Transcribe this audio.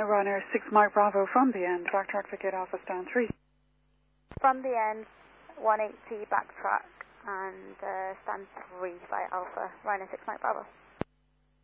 Ryanair 6 Mike Bravo from the end, backtrack Forget Alpha stand 3. From the end, 180 backtrack and stand 3 by Alpha, Ryanair 6 Mike Bravo.